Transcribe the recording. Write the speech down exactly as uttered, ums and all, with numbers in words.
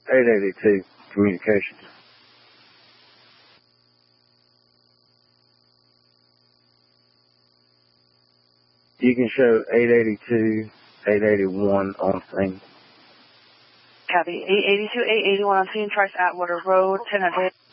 eight eighty-two, communications. You can show eight eighty-two, eight eighty-one on scene. Copy. eight eighty-two, eight eighty-one on scene, Trice Atwater Road, ten hundred.